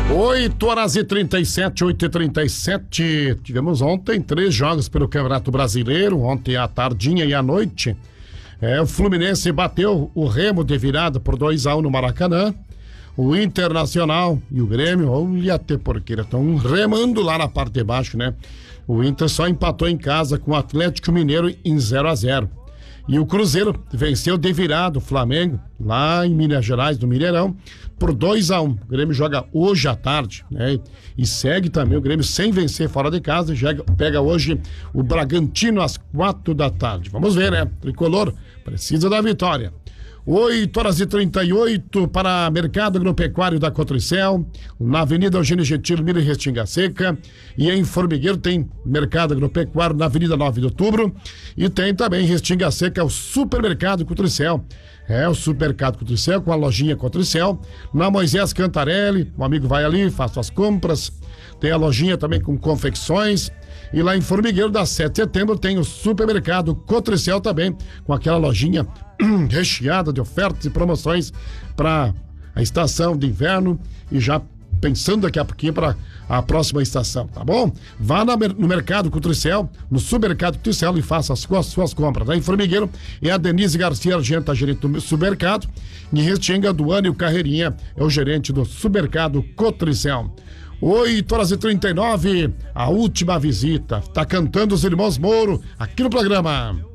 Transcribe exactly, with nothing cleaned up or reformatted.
oito horas e trinta e sete, oito e trinta e sete. Tivemos ontem três jogos pelo Campeonato Brasileiro, ontem à tardinha e à noite. É, o Fluminense bateu o Remo de virada por dois a um no Maracanã. O Internacional e o Grêmio, olha até porque estão remando lá na parte de baixo, né? O Inter só empatou em casa com o Atlético Mineiro em zero a zero. E o Cruzeiro venceu de virada o Flamengo, lá em Minas Gerais, no Mineirão, por dois a um. O Grêmio joga hoje à tarde, né? E segue também o Grêmio sem vencer fora de casa. Joga, pega hoje o Bragantino às quatro da tarde. Vamos ver, né? Tricolor precisa da vitória. oito horas e trinta e oito para Mercado Agropecuário da Cotricel, na Avenida Eugênio Getúlio, Mira e Restinga Seca, e em Formigueiro tem Mercado Agropecuário na Avenida nove de Outubro, e tem também em Restinga Seca o Supermercado Cotricel. É, o Supermercado Cotricel com a lojinha Cotricel, na Moisés Cantarelli, o amigo vai ali, faz suas compras, tem a lojinha também com confecções. E lá em Formigueiro, da sete de setembro, tem o Supermercado Cotricel também, com aquela lojinha recheada de ofertas e promoções para a estação de inverno e já pensando daqui a pouquinho para a próxima estação, tá bom? Vá na, no Mercado Cotricel, no Supermercado Cotricel e faça as, as suas compras. Lá em Formigueiro é a Denise Garcia Argenta, gerente do Supermercado. Em Restinga, Duane Carreirinha é o gerente do Supermercado Cotricel. oito horas e trinta e nove, a última visita. Tá cantando os irmãos Moro aqui no programa.